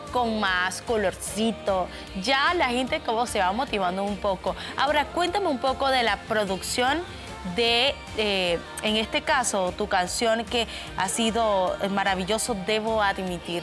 con más colorcito. Ya la gente como se va motivando un poco. Ahora, cuéntame un poco de la producción de, en este caso, tu canción que ha sido maravilloso, debo admitir.